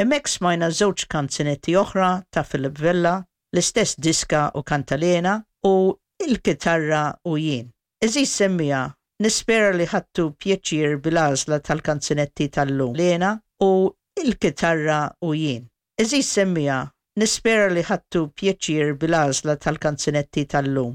Hemmhekk smajna żewġ kanzunetti oħra ta' Philip Vella, l-istess diska u kantalena u il-kitarra u jien. Eżis semmija, nispera li ħadtu pjaċir bil-għażla tal-kanzunetti tal-lum. Lena u il-kitarra u jien. Eżis semmija, nispera li ħadtu pjaċir bil-għażla tal-kanzunetti tal-lum.